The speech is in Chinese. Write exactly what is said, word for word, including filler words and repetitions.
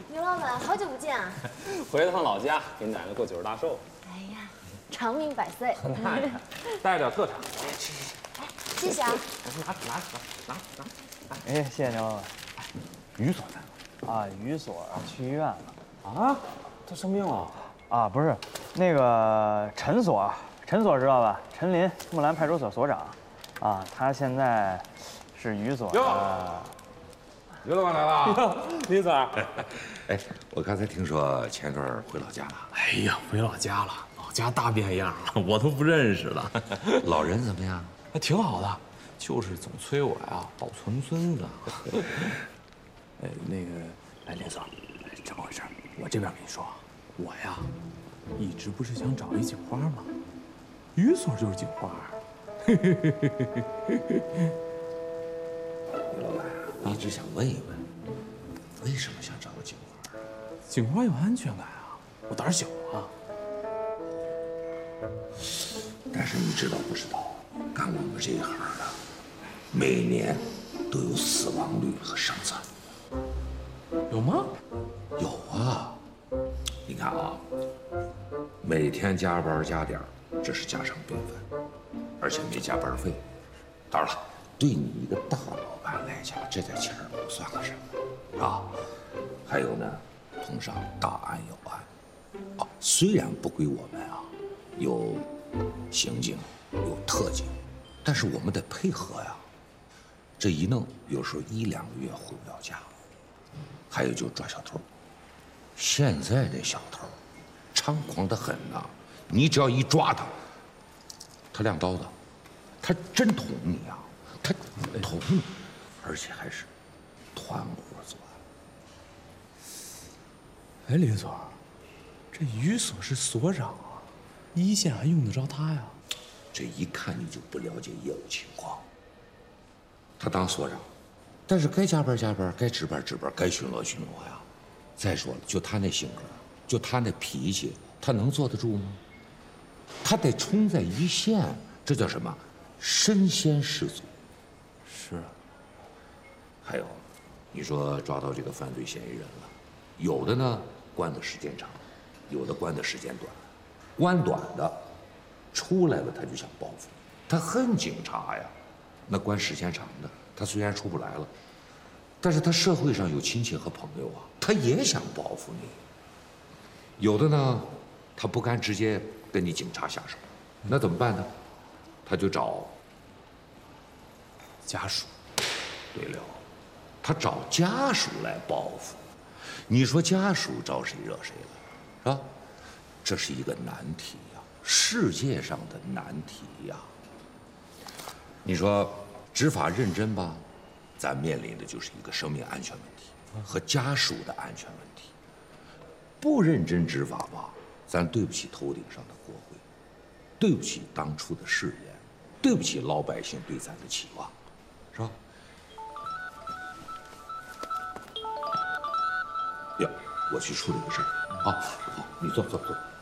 牛老板，好久不见啊！ 回了趟老家，给奶奶过九十大寿。 哎呀，长命百岁！ 那带点特产。 哎，谢谢啊！ 拿拿拿拿拿！ 哎，谢谢牛老板。 于所在啊，于所去医院了。 啊？他生病了？ 啊，不是，那个陈所，陈所知道吧？陈林，木兰派出所所长。啊，他现在是于所的。 于老板来了。 林所。 哎，我刚才听说前段回老家了。 哎呀，回老家了，老家大变样了，我都不认识了。 老人怎么样？ 还挺好的，就是总催我呀保存孙子。哎，那个，哎，林所，这么回事？我这边跟你说，我呀，一直不是想找一警花吗？于所就是警花。 于老板，一直想问一问，为什么想找个警花？ 警花有安全感啊，我胆小啊。 但是你知道不知道，干我们这一行的，每年都有死亡率和伤残。 有吗？ 有啊，你看啊，每天加班加点，这是家常便饭，而且没加班费。当然了，对你一个大老板来讲，这点钱不算个什么，是吧？还有呢，碰上大案要案，啊，虽然不归我们啊，有刑警，有特警，但是我们得配合呀。这一弄，有时候一两个月回不了家。还有就是抓小偷，现在这小偷猖狂得很呐！你只要一抓他，他亮刀子，他真捅你啊！他捅你，而且还是团伙作哎， 案。 林所，这于所是所长啊，一线还用得着他呀？ 这一看你就不了解业务情况。他当所长。但是该加班加班，该值班值班，该巡逻巡逻呀。再说了，就他那性格，就他那脾气，他能坐得住吗？他得冲在一线，这叫什么？身先士卒。 是。 还有，你说抓到这个犯罪嫌疑人了，有的呢关的时间长，有的关的时间短。关短的，出来了他就想报复你，他恨警察呀。那关时间长的。他虽然出不来了，但是他社会上有亲戚和朋友啊，他也想报复你。有的呢，他不敢直接跟你警察下手，那怎么办呢？他就找家属。 对了，他找家属来报复。你说家属招谁惹谁了，是吧？这是一个难题呀，世界上的难题呀。你说。执法认真吧，咱面临的就是一个生命安全问题和家属的安全问题。不认真执法吧，咱对不起头顶上的国会，对不起当初的誓言，对不起老百姓对咱的期望，是吧？呀，我去处理个事儿啊，好，你坐坐坐。